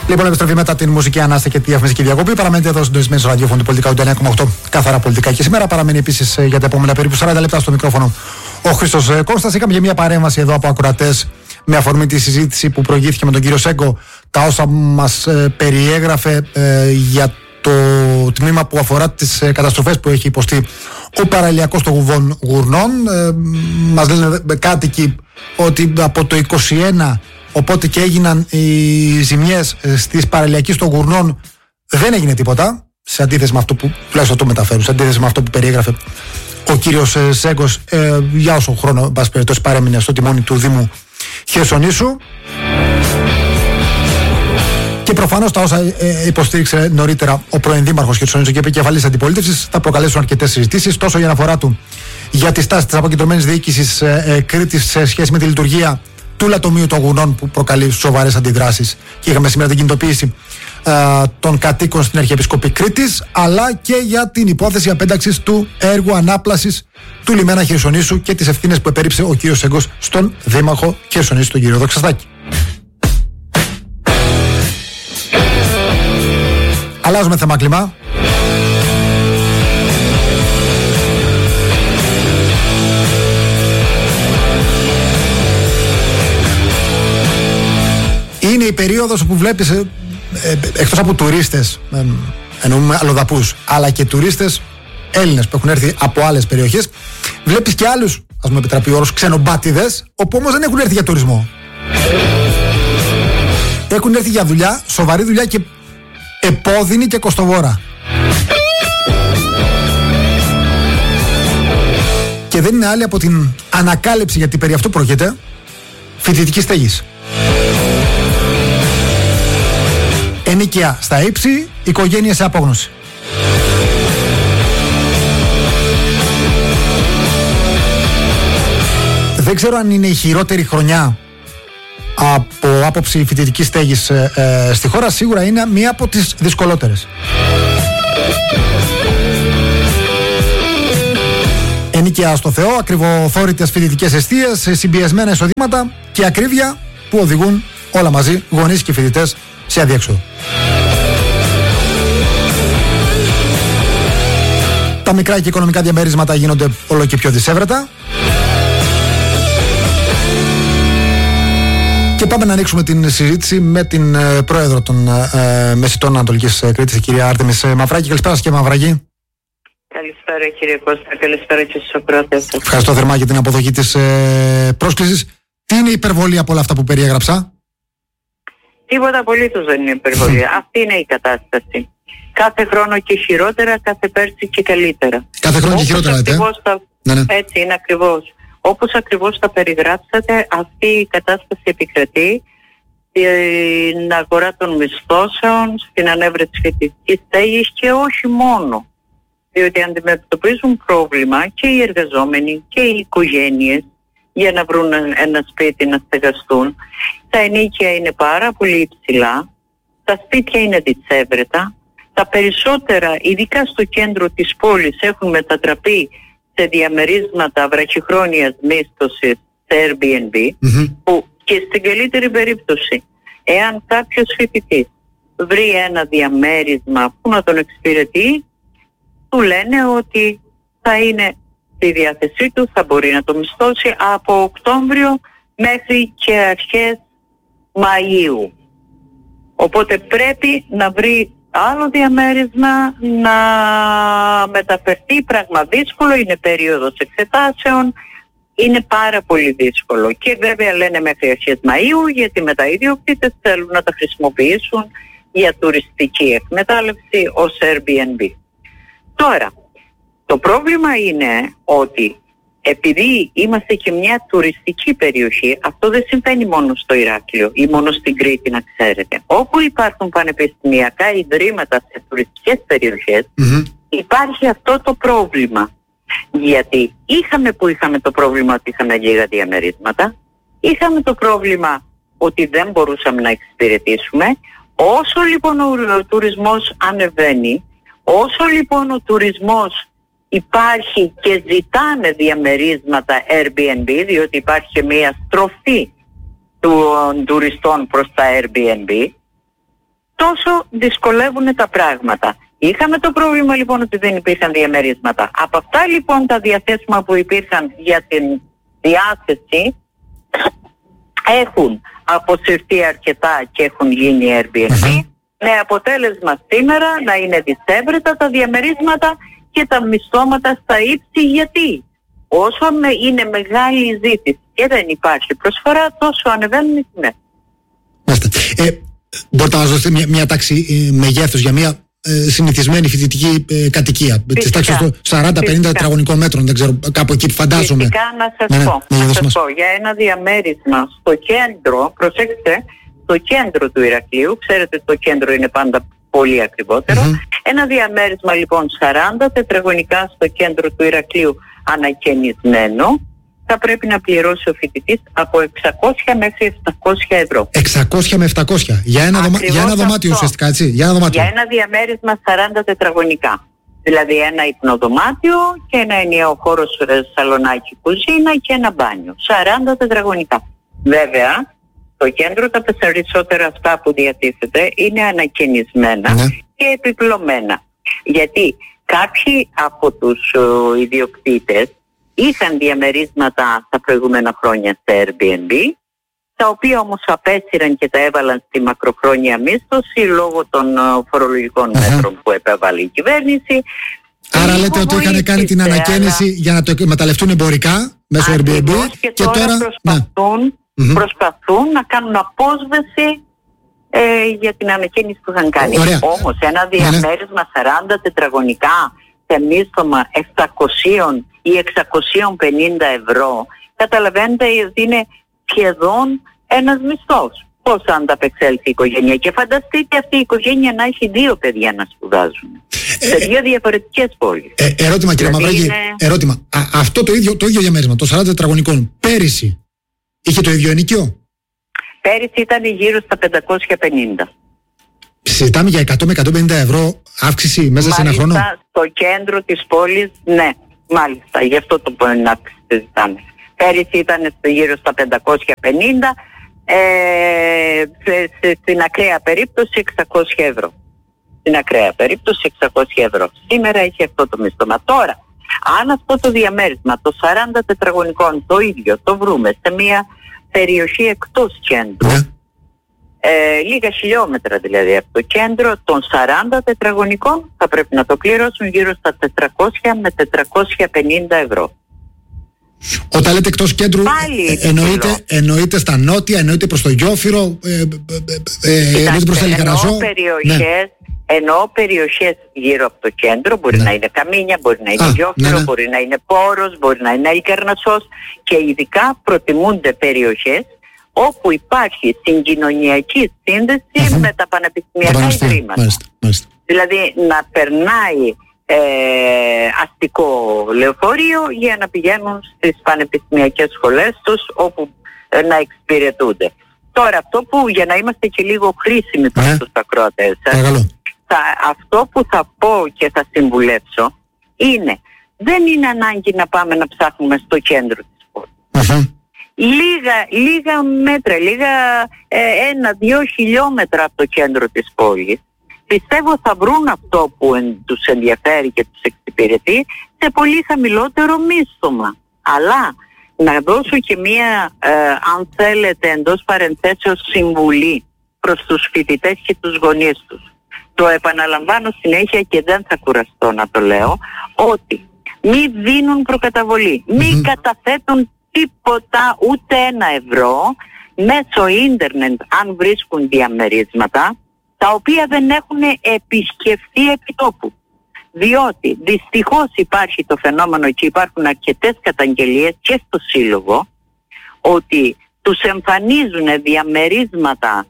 Λοιπόν, επιστροφή μετά την μουσική ανάσταση και τη διαφημιστική διακοπή. Παραμένετε εδώ συντονισμένοι στο ραδιόφωνο του Πολιτικά 9,8 καθαρά πολιτικά. Και σήμερα παραμένει επίσης για τα επόμενα περίπου 40 λεπτά στο μικρόφωνο ο Χρήστος Κώστας. Είχαμε και μια παρέμβαση εδώ από ακροατές με αφορμή τη συζήτηση που προηγήθηκε με τον κύριο Σέγκο, τα όσα μας περιέγραφε για το τμήμα που αφορά τις καταστροφές που έχει υποστεί ο παραλιακός των Γουρνών. Μας λένε κάτοικοι ότι από το 21, οπότε και έγιναν οι ζημιές στις παραλιακές των Γουρνών, δεν έγινε τίποτα, σε αντίθεση με αυτό που, τουλάχιστον το μεταφέρουν, σε αντίθεση με αυτό που περιέγραφε ο κύριος Σέγκος για όσο χρόνο, εν πάση περιπτώσει, παρέμεινε στο τιμόνι του Δήμου Χερσονήσου. Και προφανώς τα όσα υποστήριξε νωρίτερα ο πρώην Δήμαρχος Χερσονήσου και επικεφαλής αντιπολίτευσης θα προκαλέσουν αρκετές συζητήσεις, τόσο για αναφορά του για τη στάση της αποκεντρωμένης διοίκησης Κρήτης σε σχέση με τη λειτουργία του λατομείου των Γουρνών, που προκαλεί σοβαρές αντιδράσεις. Και είχαμε σήμερα την κινητοποίηση των κατοίκων στην Αρχιεπισκοπή Κρήτης, αλλά και για την υπόθεση απένταξης του έργου ανάπλασης του λιμένα Χερσονήσου και τις ευθύνες που επέριψε ο κύριος Σέγκος στον Δήμαρχο Χερσονήσου, τον κύριο Δοξαστάκη. Αλλάζουμε θέμα κλίμα. Είναι η περίοδος όπου βλέπεις εκτός από τουρίστες, εννοούμε αλλοδαπούς, αλλά και τουρίστες Έλληνες που έχουν έρθει από άλλες περιοχές, βλέπεις και άλλους, ας μου επιτραπεί ο όρος, ξενοπάτηδες, όπου όμως δεν έχουν έρθει για τουρισμό. Έχουν έρθει για δουλειά, σοβαρή δουλειά και επώδυνη και κοστοβόρα. Και δεν είναι άλλη από την ανακάλυψη, γιατί περί αυτού πρόκειται, φοιτητική στέγης. Ενοίκια στα ύψη, οικογένεια σε απόγνωση. Δεν ξέρω αν είναι η χειρότερη χρονιά από άποψη φοιτητικής στέγης στη χώρα. Σίγουρα είναι μία από τις δυσκολότερες. Ενοίκια στο Θεό, ακριβοθόρητες φοιτητικές εστίες, συμπιεσμένα εισοδήματα και ακρίβεια που οδηγούν όλα μαζί, γονείς και φοιτητές, σε αδιέξοδο. Τα μικρά και οικονομικά διαμερίσματα γίνονται όλο και πιο δυσέβρετα. Και πάμε να ανοίξουμε την συζήτηση με την πρόεδρο των Μεσητών Ανατολικής Κρήτης, την κυρία Άρτεμις Μαυράκη. Καλησπέρα σας, κύριε Μαυράκη. Καλησπέρα, κύριε Κώστα. Καλησπέρα και στους ακροατές. Ευχαριστώ θερμά για την αποδοχή της πρόσκλησης. Τι είναι η υπερβολή από όλα αυτά που περιέγραψα? Τίποτα απολύτως δεν είναι υπερβολή. Αυτή είναι η κατάσταση. Κάθε χρόνο και χειρότερα, κάθε πέρσι και καλύτερα. Κάθε χρόνο και χειρότερα, λέτε. Ναι. Έτσι είναι ακριβώς. Όπως ακριβώς τα περιγράψατε, αυτή η κατάσταση επικρατεί στην αγορά των μισθώσεων, στην ανέβρεση φοιτητικής στέγης και όχι μόνο. Διότι αντιμετωπίζουν πρόβλημα και οι εργαζόμενοι και οι οικογένειες για να βρουν ένα σπίτι να στεγαστούν. Τα ενοίκια είναι πάρα πολύ υψηλά, τα σπίτια είναι δυσέβρετα, τα περισσότερα, ειδικά στο κέντρο της πόλης, έχουν μετατραπεί σε διαμερίσματα βραχυχρόνιας μίσθωσης σε Airbnb, που και στην καλύτερη περίπτωση, εάν κάποιος φοιτητής βρει ένα διαμέρισμα που να τον εξυπηρετεί, του λένε ότι θα είναι στη διάθεσή του, θα μπορεί να το μισθώσει από Οκτώβριο μέχρι και αρχές Μαΐου. Οπότε πρέπει να βρει άλλο διαμέρισμα, να μεταφερθεί, πράγμα δύσκολο, είναι περίοδος εξετάσεων, είναι πάρα πολύ δύσκολο. Και βέβαια λένε μέχρι αρχές Μαΐου, γιατί μετά οι ιδιοκτήτες θέλουν να τα χρησιμοποιήσουν για τουριστική εκμετάλλευση ως Airbnb. Τώρα, το πρόβλημα είναι ότι επειδή είμαστε και μια τουριστική περιοχή, αυτό δεν συμβαίνει μόνο στο Ηράκλειο ή μόνο στην Κρήτη, να ξέρετε. Όπου υπάρχουν πανεπιστημιακά ιδρύματα σε τουριστικές περιοχές, υπάρχει αυτό το πρόβλημα. Γιατί είχαμε το πρόβλημα ότι είχαμε λίγα διαμερίσματα, είχαμε το πρόβλημα ότι δεν μπορούσαμε να εξυπηρετήσουμε. Όσο λοιπόν ο τουρισμός ανεβαίνει, όσο λοιπόν ο τουρισμός υπάρχει και ζητάνε διαμερίσματα Airbnb, διότι υπάρχει και μια στροφή των τουριστών προς τα Airbnb, τόσο δυσκολεύουν τα πράγματα. Είχαμε το πρόβλημα λοιπόν ότι δεν υπήρχαν διαμερίσματα. Από αυτά λοιπόν τα διαθέσιμα που υπήρχαν για την διάθεση έχουν αποσυρθεί αρκετά και έχουν γίνει Airbnb, με αποτέλεσμα σήμερα να είναι δυσέβρετα τα διαμερίσματα και τα μισθώματα στα ύψη. Γιατί όσο είναι μεγάλη η ζήτηση και δεν υπάρχει προσφορά, τόσο ανεβαίνουν οι τιμές. Μπορείτε να μας δώσετε μια τάξη μεγέθους για μια συνηθισμένη φοιτητική κατοικία της τάξης των 40-50 τετραγωνικών μέτρων, δεν ξέρω, κάπου εκεί φαντάζομαι. Φυσικά να σας πω για ένα διαμέρισμα στο κέντρο, προσέξτε, στο κέντρο του Ηρακλείου, ξέρετε το κέντρο είναι πάντα πολύ ακριβότερο, ένα διαμέρισμα λοιπόν 40 τετραγωνικά στο κέντρο του Ηρακλείου ανακαινισμένο, θα πρέπει να πληρώσει ο φοιτητής από 600 μέχρι 700 ευρώ. 600 με 700 για ένα δωμάτιο ουσιαστικά, έτσι? Για ένα διαμέρισμα 40 τετραγωνικά. Δηλαδή ένα υπνοδωμάτιο και ένα ενιαίο χώρο σαλονάκι κουζίνα και ένα μπάνιο. 40 τετραγωνικά. Βέβαια, στο κέντρο τα περισσότερα αυτά που διατίθεται είναι ανακαινισμένα και επιπλωμένα. Γιατί κάποιοι από τους ιδιοκτήτες είχαν διαμερίσματα τα προηγούμενα χρόνια σε Airbnb, τα οποία όμως απέσυραν και τα έβαλαν στη μακροχρόνια μίσθωση λόγω των φορολογικών μέτρων που επέβαλε η κυβέρνηση. Άρα λέτε ότι είχαν κάνει την ανακαίνιση για να το εκμεταλλευτούν εμπορικά μέσω Airbnb και τώρα προσπαθούν να κάνουν απόσβεση για την ανακαίνιση που είχαν κάνει. Όμως ένα διαμέρισμα 40 τετραγωνικά σε μίσθωμα 700 ή 650 ευρώ, καταλαβαίνετε ότι είναι σχεδόν ένας μισθός. Πώς θα ανταπεξέλθει η οικογένεια? Και φανταστείτε αυτή η οικογένεια να έχει 2 παιδιά να σπουδάζουν σε 2 διαφορετικές πόλεις. Ερώτημα κύριε Μαυράκη, ερώτημα. Αυτό το ίδιο διαμέρισμα, το 40 τετραγωνικών, πέρυσι είχε το ίδιο ενοικιό? Πέρυσι ήταν γύρω στα 550. Συζητάμε για 100 με 150 ευρώ αύξηση μέσα σε ένα χρόνο? Μάλιστα στο κέντρο της πόλης, ναι. Μάλιστα, γι' αυτό το να συζητάμε. Πέρυσι ήταν γύρω στα 550, στην ακραία περίπτωση 600 ευρώ. Στην ακραία περίπτωση 600 ευρώ. Σήμερα έχει αυτό το μισθώμα. Τώρα, αν αυτό το διαμέρισμα, το 40 τετραγωνικών, το ίδιο το βρούμε σε μια περιοχή εκτός κέντρου, λίγα χιλιόμετρα δηλαδή από το κέντρο, των 40 τετραγωνικών θα πρέπει να το πληρώσουν γύρω στα 400 με 450 ευρώ. Όταν λέτε εκτός κέντρου, εννοείται στα νότια, εννοείται προς το Γιόφυρο, εννοείται προς τα Λικαρασό? Εννοώ περιοχές γύρω από το κέντρο, μπορεί να είναι Καμίνια, μπορεί να είναι Γιόφυρο, μπορεί να είναι Πόρος, μπορεί να είναι Λικαρνασσός, και ειδικά προτιμούνται περιοχές όπου υπάρχει συγκοινωνιακή σύνδεση με τα πανεπιστημιακά ιδρύματα. Δηλαδή να περνάει αστικό λεωφορείο για να πηγαίνουν στις πανεπιστημιακές σχολές τους, όπου να εξυπηρετούνται. Τώρα αυτό που, για να είμαστε και λίγο χρήσιμοι προς τους ακροατές, αυτό που θα πω και θα συμβουλεύσω είναι, δεν είναι ανάγκη να πάμε να ψάχνουμε στο κέντρο της πόλης. Λίγα μέτρα, 1-2 χιλιόμετρα από το κέντρο της πόλης, πιστεύω θα βρουν αυτό που τους ενδιαφέρει και τους εξυπηρετεί σε πολύ χαμηλότερο μίσθωμα. Αλλά να δώσω και μία, αν θέλετε, εντός παρενθέσεως συμβουλή προς τους φοιτητές και τους γονείς τους. Το επαναλαμβάνω συνέχεια και δεν θα κουραστώ να το λέω, ότι μη δίνουν προκαταβολή, μη καταθέτουν τίποτα, ούτε 1 ευρώ, μέσω ίντερνετ αν βρίσκουν διαμερίσματα τα οποία δεν έχουν επισκεφθεί επιτόπου. Διότι δυστυχώς υπάρχει το φαινόμενο και υπάρχουν αρκετές καταγγελίες και στο Σύλλογο ότι τους εμφανίζουν διαμερίσματα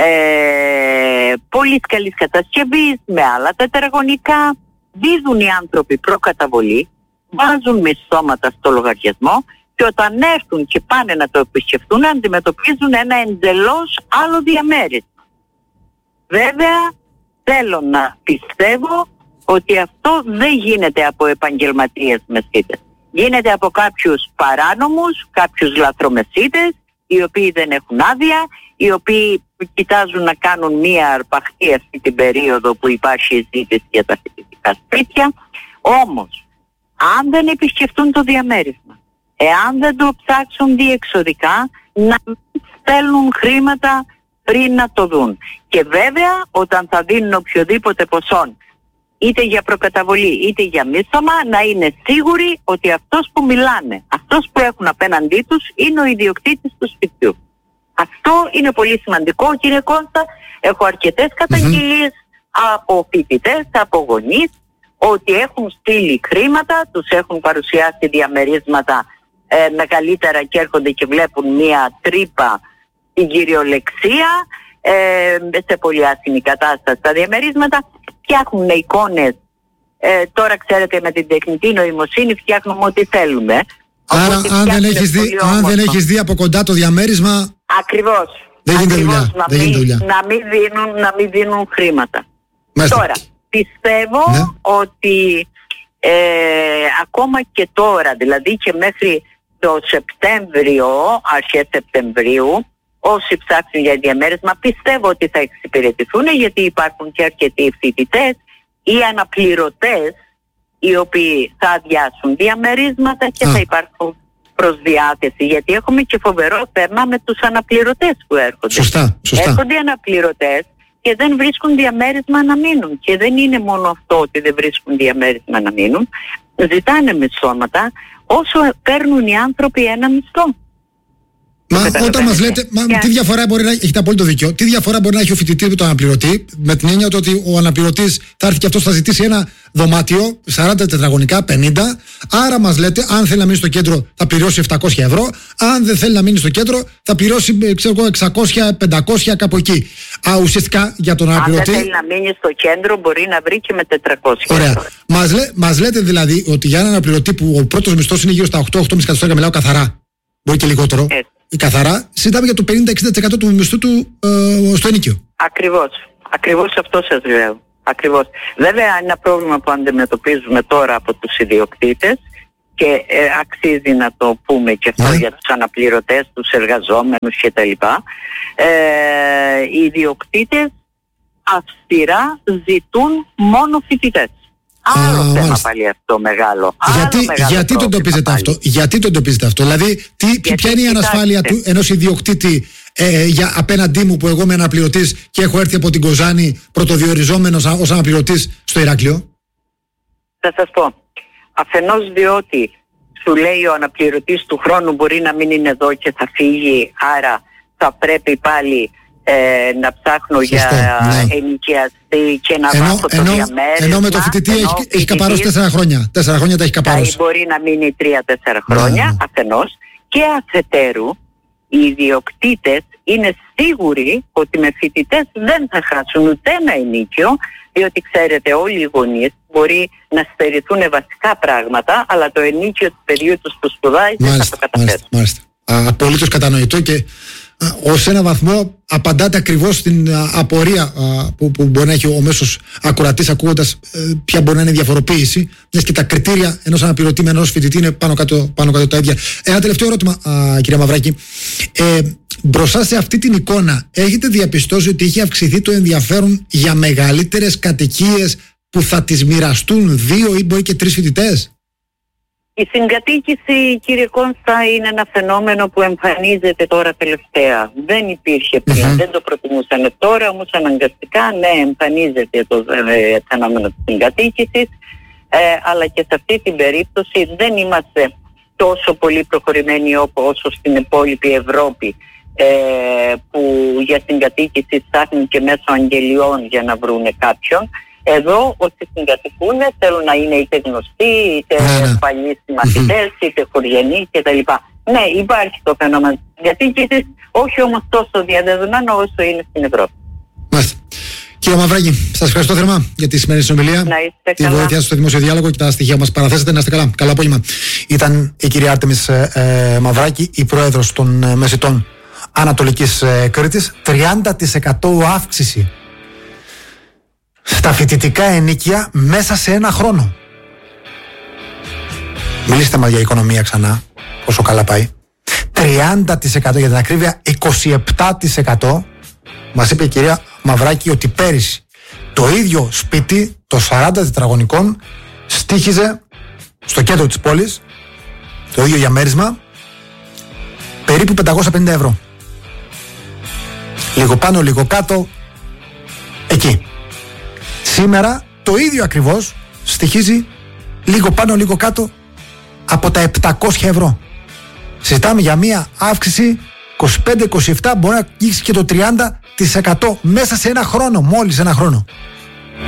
πολύ καλής κατασκευής με άλλα τετραγωνικά, δίδουν οι άνθρωποι προκαταβολή, βάζουν μισθώματα στο λογαριασμό και όταν έρθουν και πάνε να το επισκεφτούν αντιμετωπίζουν ένα εντελώς άλλο διαμέρισμα. Βέβαια θέλω να πιστεύω ότι αυτό δεν γίνεται από επαγγελματίες μεσίτες. Γίνεται από κάποιους παράνομους, κάποιους λαθρομεσίτες, οι οποίοι δεν έχουν άδεια, οι οποίοι κοιτάζουν να κάνουν μία αρπαχτή αυτή την περίοδο που υπάρχει ζήτηση για τα φοιτητικά σπίτια. Όμως, αν δεν επισκεφτούν το διαμέρισμα, εάν δεν το ψάξουν διεξοδικά, να μην στέλνουν χρήματα πριν να το δουν. Και βέβαια, όταν θα δίνουν οποιοδήποτε ποσό, είτε για προκαταβολή είτε για μίσθωμα, να είναι σίγουροι ότι αυτός που μιλάνε, αυτός που έχουν απέναντί τους, είναι ο ιδιοκτήτης του σπιτιού. Αυτό είναι πολύ σημαντικό, κύριε Κώστα. Έχω αρκετές καταγγελίες από φοιτητές, από γονείς, ότι έχουν στείλει χρήματα, τους έχουν παρουσιάσει διαμερίσματα μεγαλύτερα και έρχονται και βλέπουν μία τρύπα στην κυριολεξία, σε πολύ άσχημη κατάσταση τα διαμερίσματα. Φτιάχνουν εικόνες, τώρα ξέρετε με την τεχνητή νοημοσύνη φτιάχνουμε ό,τι θέλουμε. Άρα αν δεν έχεις δει από κοντά το διαμέρισμα, ακριβώς, δεν γίνεται δουλειά. Να μην δίνουν χρήματα. Μάλιστα. Τώρα, πιστεύω ότι ακόμα και τώρα, δηλαδή και μέχρι το Σεπτέμβριο, αρχές Σεπτεμβρίου, όσοι ψάξουν για διαμέρισμα, πιστεύω ότι θα εξυπηρετηθούν, γιατί υπάρχουν και αρκετοί φοιτητές ή αναπληρωτές οι οποίοι θα αδειάσουν διαμερίσματα και θα υπάρχουν προς διάθεση, γιατί έχουμε και φοβερό θέμα με τους αναπληρωτές που έρχονται. Σωστά. Έρχονται αναπληρωτές και δεν βρίσκουν διαμέρισμα να μείνουν. Και δεν είναι μόνο αυτό ότι δεν βρίσκουν διαμέρισμα να μείνουν, ζητάνε μισθώματα όσο παίρνουν οι άνθρωποι ένα μισθό. Μα όταν μας λέτε, τι διαφορά μπορεί να έχει, έχετε απόλυτο δίκιο, τι διαφορά μπορεί να έχει ο φοιτητής με τον αναπληρωτή, με την έννοια ότι ο αναπληρωτής θα έρθει και αυτός θα ζητήσει ένα δωμάτιο 40 τετραγωνικά, 50. Άρα μας λέτε, αν θέλει να μείνει στο κέντρο θα πληρώσει 700 ευρώ, αν δεν θέλει να μείνει στο κέντρο θα πληρώσει 600-500 κάπου εκεί. Ουσιαστικά για τον αναπληρωτή. Αν δεν θέλει να μείνει στο κέντρο μπορεί να βρει και με 400 ευρώ. Ωραία. Μας λέτε δηλαδή ότι για έναν αναπληρωτή που ο πρώτος μισθός είναι γύρω στα 8-8,5 εκατοστάρικα, μιλάω καθαρά, μπορεί και λιγότερο. Καθαρά, συζητάμε για το 50-60% του μισθού του στο ενοίκιο. Ακριβώς αυτό σας λέω. Ακριβώς. Βέβαια είναι ένα πρόβλημα που αντιμετωπίζουμε τώρα από τους ιδιοκτήτες και αξίζει να το πούμε και αυτό για τους αναπληρωτές, τους εργαζόμενους κτλ. Οι ιδιοκτήτες αυστηρά ζητούν μόνο φοιτητές. Άλλο θέμα πάλι αυτό μεγάλο. Γιατί το εντοπίζετε αυτό? Γιατί το εντοπίζετε αυτό? Δηλαδή, ποια είναι η ανασφάλεια ενός ιδιοκτήτη απέναντί μου που εγώ είμαι αναπληρωτής και έχω έρθει από την Κοζάνη πρωτοδιοριζόμενος ως αναπληρωτής στο Ηράκλειο? Θα σας πω. Αφενός διότι σου λέει ο αναπληρωτής του χρόνου μπορεί να μην είναι εδώ και θα φύγει, άρα θα πρέπει πάλι να ψάχνω για ενοικιαστή και να βάζω το διαμέρισμα. Ενώ με το φοιτητή έχει καπαρώσει 4 χρόνια. 4 χρόνια τα έχει καπαρώσει. Μπορεί να μείνει 3-4 χρόνια αφενός. Και αφετέρου, οι ιδιοκτήτες είναι σίγουροι ότι με φοιτητές δεν θα χάσουν ούτε ένα ενοίκιο, διότι ξέρετε όλοι οι γονείς μπορεί να στερηθούν βασικά πράγματα, αλλά το ενοίκιο του παιδιού τους που σπουδάει δεν θα το καταφέρουν. Μάλιστα. Απολύτως κατανοητό και ως ένα βαθμό απαντάτε ακριβώς στην απορία που μπορεί να έχει ο μέσος ακροατής ακούγοντας ποια μπορεί να είναι η διαφοροποίηση, μιας και τα κριτήρια ενός αναπληρωτή με ενός φοιτητή είναι πάνω κάτω τα ίδια. Ένα τελευταίο ερώτημα, κυρία Μαυράκη. Μπροστά σε αυτή την εικόνα, έχετε διαπιστώσει ότι έχει αυξηθεί το ενδιαφέρον για μεγαλύτερες κατοικίες που θα τις μοιραστούν 2 ή μπορεί και 3 φοιτητές? Η συγκατοίκηση, κύριε Κόνστα, είναι ένα φαινόμενο που εμφανίζεται τώρα τελευταία. Δεν υπήρχε πριν, δεν το προτιμούσαν. Τώρα όμως αναγκαστικά, εμφανίζεται το φαινόμενο της συγκατοίκησης, αλλά και σε αυτή την περίπτωση δεν είμαστε τόσο πολύ προχωρημένοι όσο στην υπόλοιπη Ευρώπη, που για συγκατοίκηση ψάχνουν και μέσω αγγελιών για να βρούνε κάποιον. Εδώ όσοι συγκατοικούν θέλουν να είναι είτε γνωστοί, είτε παλιοί συμμαθητές, είτε χωριανοί κτλ. Ναι, υπάρχει το φαινόμενο της συγκατοίκησης, όχι όμως τόσο διαδεδομένο όσο είναι στην Ευρώπη. Μάλιστα. Κύριε Μαυράκη, σας ευχαριστώ θερμά για τη σημερινή συνομιλία. Τη βοήθεια σας στο δημόσιο διάλογο και τα στοιχεία που μας παραθέσατε. Να είστε καλά. Καλό απόγευμα. Ήταν η κυρία Άρτεμις Μαυράκη, η πρόεδρος των Μεσητών Ανατολικής Κρήτης. 30% αύξηση στα φοιτητικά ενοίκια μέσα σε 1 χρόνο. Μιλήστε μας για οικονομία ξανά, όσο καλά πάει. 30%, για την ακρίβεια 27%. Μας είπε η κυρία Μαυράκη ότι πέρυσι το ίδιο σπίτι, το 40 τετραγωνικών, στοίχιζε στο κέντρο της πόλης, το ίδιο διαμέρισμα, περίπου 550 ευρώ. Λίγο πάνω, λίγο κάτω, εκεί. Σήμερα το ίδιο ακριβώς στοιχίζει λίγο πάνω, λίγο κάτω από τα 700 ευρώ. Συζητάμε για μία αύξηση 25-27, μπορεί να ανοίξει και το 30% μέσα σε ένα χρόνο, μόλις ένα χρόνο.